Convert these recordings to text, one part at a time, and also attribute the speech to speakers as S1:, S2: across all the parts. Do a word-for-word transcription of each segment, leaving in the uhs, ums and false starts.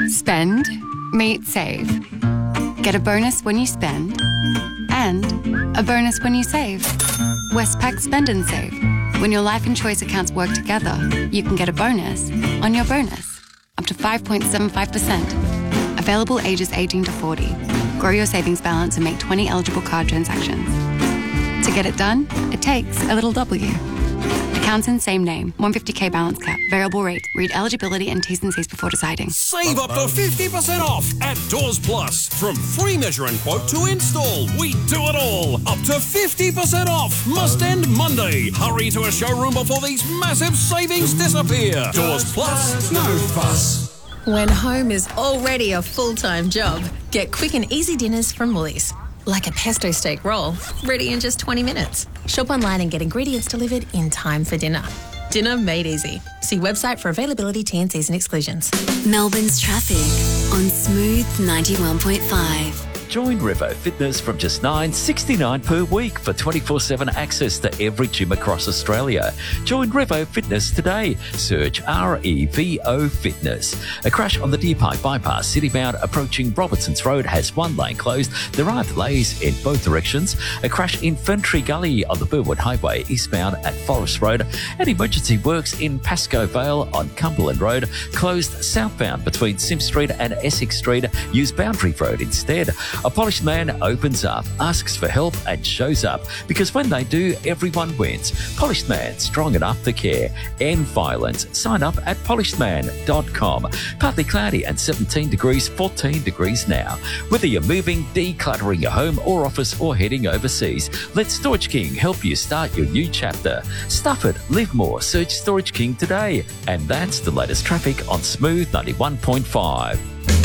S1: Spend, meet, save. Get a bonus when you spend and a bonus when you save. Westpac Spend and Save. When your life and choice accounts work together, you can get a bonus on your bonus, up to five point seven five percent. Available ages eighteen to forty. Grow your savings balance and make twenty eligible card transactions. To get it done, it takes a little W. Accounts in same name. one hundred fifty k balance cap. Variable rate. Read eligibility and T's and C's before deciding.
S2: Save up to fifty percent off at Doors Plus. From free measure and quote to install, we do it all. Up to fifty percent off. Must end Monday. Hurry to a showroom before these massive savings disappear. Doors Plus, no fuss.
S3: When home is already a full-time job, get quick and easy dinners from Woolies. Like a pesto steak roll, ready in just twenty minutes. Shop online and get ingredients delivered in time for dinner. Dinner made easy. See website for availability, T and C's and exclusions.
S4: Melbourne's traffic on Smooth ninety-one point five.
S5: Join Revo Fitness from just nine dollars sixty-nine per week for twenty-four seven access to every gym across Australia. Join Revo Fitness today. Search R E V O Fitness. A crash on the Deer Park Bypass citybound approaching Robertson's Road has one lane closed. There are delays in both directions. A crash in Ferntree Gully on the Burwood Highway eastbound at Forest Road. And emergency works in Pascoe Vale on Cumberland Road. Closed southbound between Sim Street and Essex Street. Use Boundary Road instead. A polished man opens up, asks for help and shows up, because when they do, everyone wins. Polished Man, strong enough to care. End violence. Sign up at polished man dot com. Partly cloudy and seventeen degrees, fourteen degrees now. Whether you're moving, decluttering your home or office or heading overseas, let Storage King help you start your new chapter. Stuff it, live more, search Storage King today. And that's the latest traffic on Smooth ninety-one point five.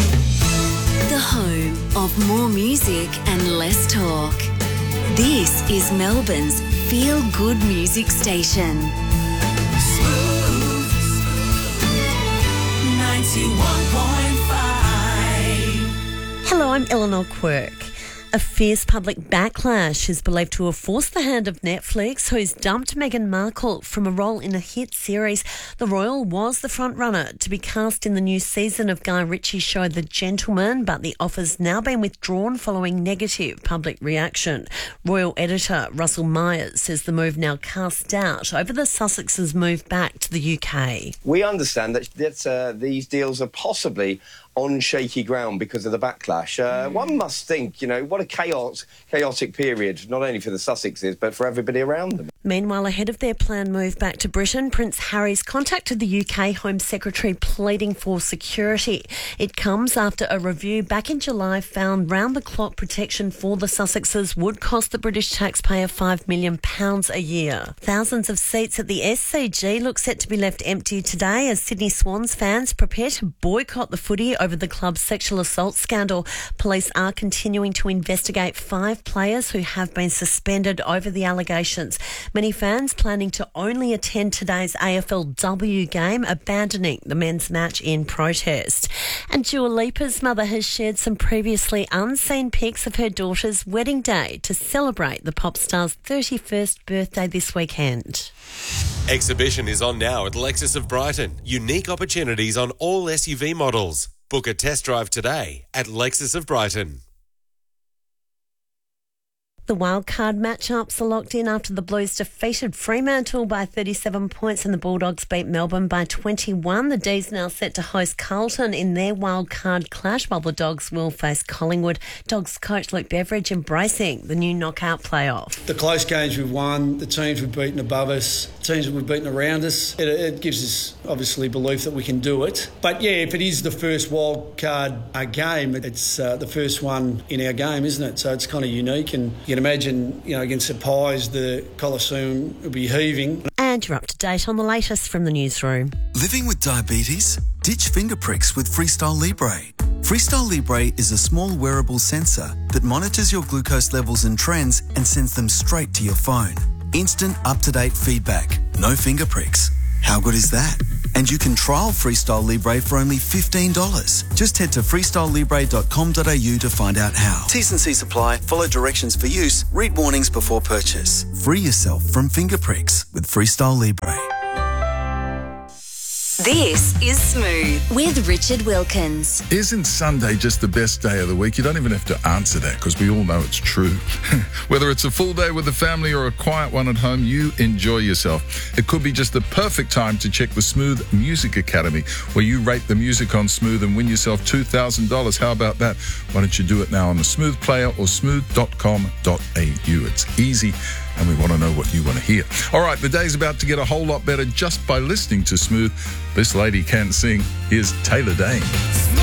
S4: The home of more music and less talk. This is Melbourne's feel-good music station.
S6: Smooth ninety-one point five.
S7: Hello, I'm Eleanor Quirk. A fierce public backlash is believed to have forced the hand of Netflix, who's dumped Meghan Markle from a role in a hit series. The royal was the front-runner to be cast in the new season of Guy Ritchie's show The Gentleman, but the offer's now been withdrawn following negative public reaction. Royal editor Russell Myers says the move now casts doubt over the Sussexes' move back to the U K.
S8: We understand that, that uh, these deals are possibly on shaky ground because of the backlash. Uh, mm. One must think, you know, what a chaos, chaotic period, not only for the Sussexes, but for everybody around them.
S7: Meanwhile, ahead of their planned move back to Britain, Prince Harry's contacted the U K Home Secretary pleading for security. It comes after a review back in July found round-the-clock protection for the Sussexes would cost the British taxpayer five million pounds a year. Thousands of seats at the S C G look set to be left empty today as Sydney Swans fans prepare to boycott the footy over the club's sexual assault scandal. Police are continuing to investigate five players who have been suspended over the allegations. Many fans planning to only attend today's A F L W game, abandoning the men's match in protest. And Dua Lipa's mother has shared some previously unseen pics of her daughter's wedding day to celebrate the pop star's thirty-first birthday this weekend.
S9: Exhibition is on now at Lexus of Brighton. Unique opportunities on all S U V models. Book a test drive today at Lexus of Brighton.
S7: The wildcard matchups are locked in after the Blues defeated Fremantle by thirty-seven points and the Bulldogs beat Melbourne by twenty-one. The D's now set to host Carlton in their wildcard clash, while the Dogs will face Collingwood. Dogs coach Luke Beveridge embracing the new knockout playoff.
S10: The close games we've won, the teams we've beaten above us, the teams that we've beaten around us, it, it gives us obviously belief that we can do it. But yeah, if it is the first wildcard uh, game, it's uh, the first one in our game, isn't it? So it's kind of unique, and you can imagine, you know, against the Pies, the Colosseum will be heaving.
S7: And you're up to date on the latest from the newsroom.
S11: Living with diabetes? Ditch finger pricks with Freestyle Libre. Freestyle Libre is a small wearable sensor that monitors your glucose levels and trends and sends them straight to your phone. Instant, up-to-date feedback. No finger pricks. How good is that? And you can trial Freestyle Libre for only fifteen dollars. Just head to freestyle libre dot com dot a u to find out how. T's and C's apply. Follow directions for use. Read warnings before purchase. Free yourself from finger pricks with Freestyle Libre.
S4: This is Smooth with Richard Wilkins.
S6: Isn't Sunday just the best day of the week? You don't even have to answer that because we all know it's true. Whether it's a full day with the family or a quiet one at home, you enjoy yourself. It could be just the perfect time to check the Smooth Music Academy, where you rate the music on Smooth and win yourself two thousand dollars. How about that? Why don't you do it now on the Smooth Player or smooth dot com dot a u? It's easy, and we want to know what you want to hear. All right, the day's about to get a whole lot better just by listening to Smooth. This lady can sing. Here's Taylor Dayne.